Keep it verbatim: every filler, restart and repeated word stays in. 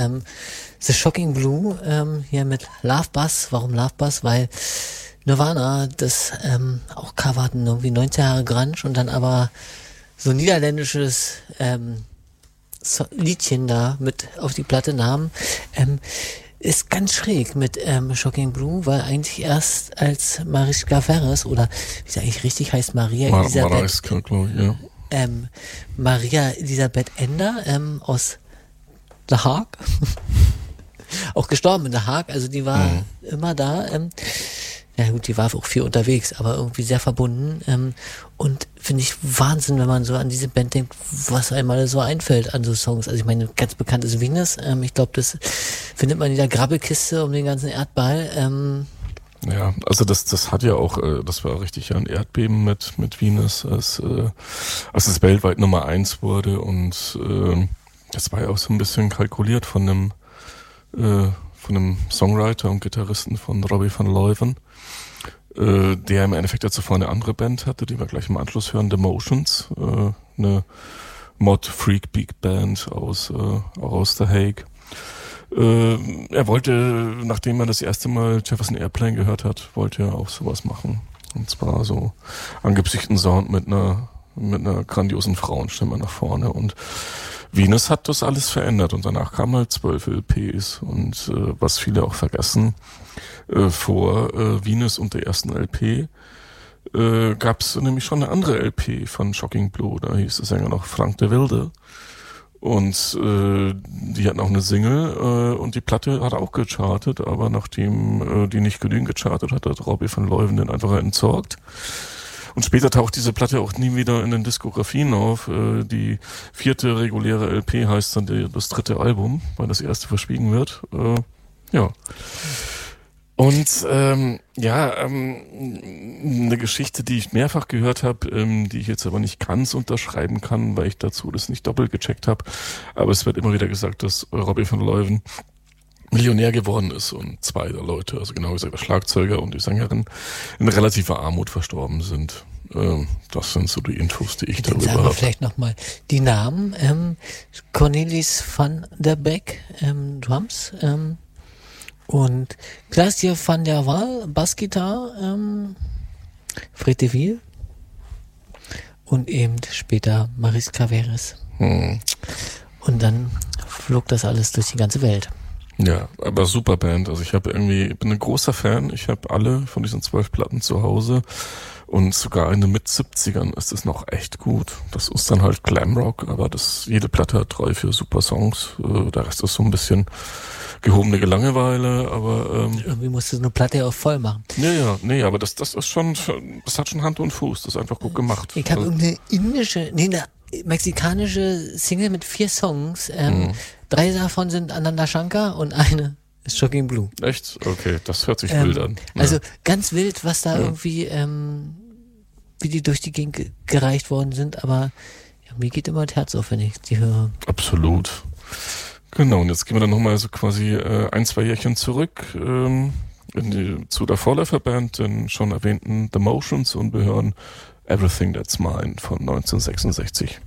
Ähm, The Shocking Blue, ähm, hier mit Love Buzz. Warum Love Buzz? Weil Nirvana das ähm, auch coverten, irgendwie neunzig Jahre Grunge und dann aber so ein niederländisches ähm, so Liedchen da mit auf die Platte nahmen. Ähm, ist ganz schräg mit ähm, Shocking Blue, weil eigentlich erst als Mariska Ferres, oder wie sie eigentlich richtig heißt, Maria Mar- Elisabeth, Mariska, glaube ich, ja. ähm, Maria Elisabeth Ender ähm, aus The Hague, auch gestorben in The Hague, also die war mhm. immer da. Ähm, ja gut, die war auch viel unterwegs, aber irgendwie sehr verbunden. Ähm, und finde ich Wahnsinn, wenn man so an diese Band denkt, was einmal so einfällt an so Songs. Also ich meine, ganz bekannt ist Venus. Ähm, ich glaube, das findet man in der Grabbelkiste um den ganzen Erdball. Ähm, Ja, also das das hat ja auch, äh, das war richtig ein Erdbeben mit mit Venus, als, äh, als es weltweit Nummer eins wurde, und äh, das war ja auch so ein bisschen kalkuliert von einem äh, von einem Songwriter und Gitarristen von Robbie van Leuven, äh, der im Endeffekt ja zuvor eine andere Band hatte, die wir gleich im Anschluss hören, The Motions, äh, eine Mod Freak Big Band aus äh, aus The Hague. Äh, er wollte, nachdem er das erste Mal Jefferson Airplane gehört hat, wollte er auch sowas machen. Und zwar so angepschten Sound mit einer mit einer grandiosen Frauenstimme nach vorne. Und Venus hat das alles verändert, und danach kamen halt zwölf L Ps. Und äh, was viele auch vergessen, äh, vor äh, Venus und der ersten L P äh, gab es nämlich schon eine andere L P von Shocking Blue. Da hieß der Sänger noch Frank de Wilde. Und äh, die hatten auch eine Single, äh, und die Platte hat auch gechartet, aber nachdem äh, die nicht genügend gechartet hat, hat Robbie van Leuven den einfach entsorgt. Und später taucht diese Platte auch nie wieder in den Diskografien auf. Äh, die vierte reguläre L P heißt dann die, das dritte Album, weil das erste verschwiegen wird. Äh, ja. Und ähm, ja, ähm, eine Geschichte, die ich mehrfach gehört habe, ähm, die ich jetzt aber nicht ganz unterschreiben kann, weil ich dazu das nicht doppelt gecheckt habe. Aber es wird immer wieder gesagt, dass Robbie van Leuven Millionär geworden ist und zwei der Leute, also genau gesagt der Schlagzeuger und die Sängerin, in relativer Armut verstorben sind. Ähm, das sind so die Infos, die ich Dann darüber sagen wir habe. vielleicht nochmal die Namen. Ähm, Cornelis van der Beek, ähm, Drums, ähm, und Glacier van der Waal, Bassgitarre, ähm, Fred de Ville und eben später Mariska Ferres. Hm. Und dann flog das alles durch die ganze Welt. Ja, aber super Band. Also ich habe irgendwie, bin ein großer Fan. Ich habe alle von diesen zwölf Platten zu Hause, und sogar in den Mit-siebzigern ist es noch echt gut. Das ist dann halt Glamrock, aber das, jede Platte hat drei, vier super Songs. Äh, der Rest ist so ein bisschen gehobene Langeweile, aber ähm, irgendwie musst du so eine Platte ja auch voll machen. ja, ja, nee, aber das, das ist schon, das hat schon Hand und Fuß. Das ist einfach gut gemacht. Ich habe also, irgendeine indische, nee, eine mexikanische Single mit vier Songs. Ähm, Mhm. Drei davon sind Ananda Shankar und eine ist Shocking Blue. Echt? Okay, das hört sich Ähm, wild an. Ja. Also ganz wild, was da Ja. irgendwie, ähm, wie die durch die Gegend ge- gereicht worden sind, aber ja, mir geht immer das Herz auf, wenn ich die höre. Absolut. Genau, und jetzt gehen wir dann nochmal so quasi äh, ein, zwei Jährchen zurück ähm, in die, zu der Vorläuferband, den schon erwähnten The Motions, und wir hören Everything That's Mine von neunzehnhundertsechsundsechzig.